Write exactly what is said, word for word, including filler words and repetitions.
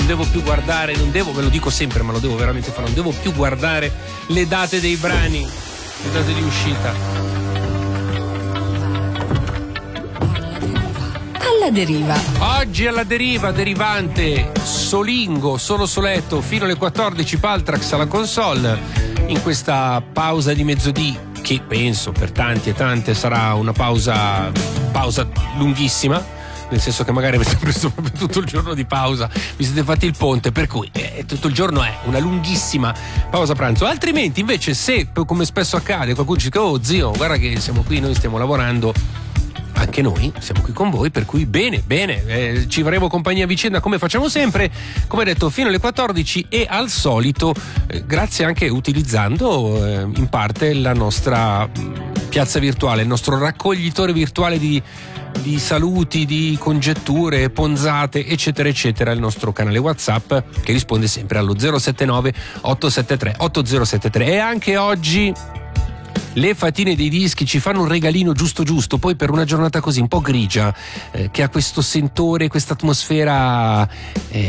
devo più guardare, non devo, ve lo dico sempre, ma lo devo veramente fare, non devo più guardare le date dei brani, le date di uscita. Alla deriva. Oggi alla deriva, derivante, Solingo, solo soletto, fino alle quattordici, Paltrax alla console, in questa pausa di mezzodì, che penso per tanti e tante sarà una pausa, pausa lunghissima, nel senso che magari avete preso proprio tutto il giorno di pausa, vi siete fatti il ponte, per cui eh, tutto il giorno è una lunghissima pausa pranzo. Altrimenti invece, se come spesso accade qualcuno dice oh zio guarda che siamo qui, noi stiamo lavorando, anche noi siamo qui con voi, per cui bene, bene, eh, ci faremo compagnia a vicenda come facciamo sempre, come detto fino alle quattordici, e al solito eh, grazie anche utilizzando eh, in parte la nostra mh, piazza virtuale, il nostro raccoglitore virtuale di, di saluti, di congetture, ponzate eccetera eccetera, il nostro canale WhatsApp che risponde sempre allo zero sette nove otto sette tre otto zero sette tre. E anche oggi le fatine dei dischi ci fanno un regalino giusto giusto, poi per una giornata così un po' grigia, eh, che ha questo sentore, questa atmosfera eh,